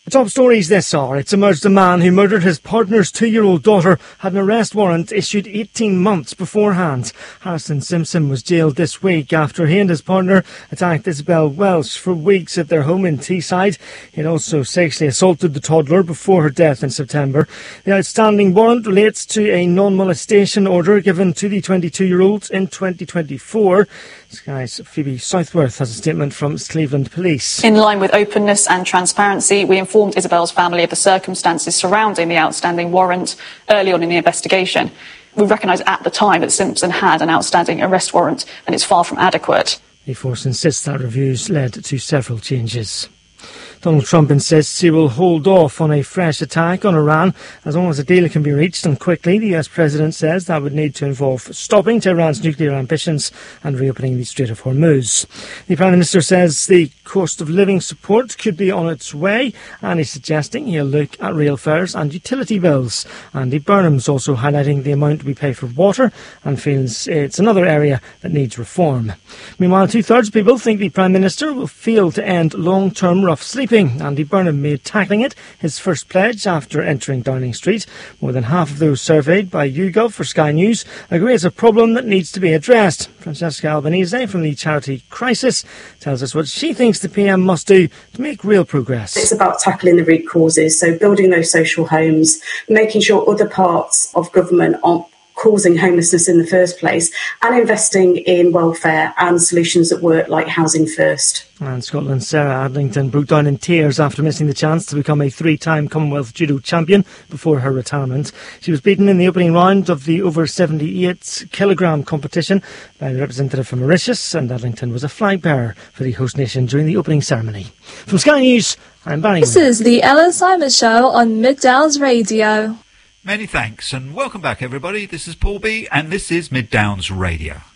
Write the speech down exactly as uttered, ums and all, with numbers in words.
The top stories this hour. It's emerged a man who murdered his partner's two-year-old daughter had an arrest warrant issued eighteen months beforehand. Harrison Simpson was jailed this week after he and his partner attacked Isabel Welsh for weeks at their home in Teesside. He had also sexually assaulted the toddler before her death in September. The outstanding warrant relates to a non-molestation order given to the twenty-two-year-old in twenty twenty-four. Sky's Phoebe Southworth has a statement from Cleveland Police. In line with openness and transparency, we informed Isabel's family of the circumstances surrounding the outstanding warrant early on in the investigation. We recognised at the time that Simpson had an outstanding arrest warrant and it's far from adequate. The force insists that reviews led to several changes. Donald Trump insists he will hold off on a fresh attack on Iran as long as a deal can be reached, and quickly. The U S President says that would need to involve stopping Tehran's nuclear ambitions and reopening the Strait of Hormuz. The Prime Minister says the cost of living support could be on its way, and he's suggesting he'll look at rail fares and utility bills. Andy Burnham's also highlighting the amount we pay for water and feels it's another area that needs reform. Meanwhile, two-thirds of people think the Prime Minister will fail to end long-term rough sleeping. Andy Burnham made tackling it his first pledge after entering Downing Street. More than half of those surveyed by YouGov for Sky News agree it's a problem that needs to be addressed. Francesca Albanese from the charity Crisis tells us what she thinks the P M must do to make real progress. It's about tackling the root causes, so building those social homes, making sure other parts of government aren't causing homelessness in the first place, and investing in welfare and solutions that work, like Housing First. And Scotland's Sarah Adlington broke down in tears after missing the chance to become a three-time Commonwealth judo champion before her retirement. She was beaten in the opening round of the over seventy-eight kilogram competition by the representative from Mauritius, and Adlington was a flag bearer for the host nation during the opening ceremony. From Sky News, I'm Barry. This is the Ellen Simon Show on Mid Downs Radio. Many thanks and welcome back, everybody. This is Paul B and this is Mid Downs Radio.